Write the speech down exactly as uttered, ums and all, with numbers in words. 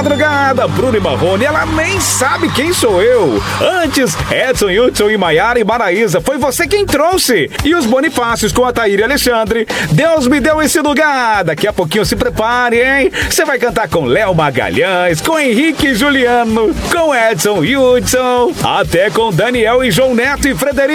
madrugada. Bruno e Marrone, ela nem sabe quem sou eu. Antes, Edson, Hudson e Maiara e Maraísa, foi você quem trouxe. E os Bonifácios com a Taíra e Alexandre. Deus me deu esse lugar. Daqui a pouquinho se prepare, hein? Você vai cantar com Léo Magalhães, com Henrique e Juliano, com Edson e Hudson, até com Daniel e João Neto e Frederico.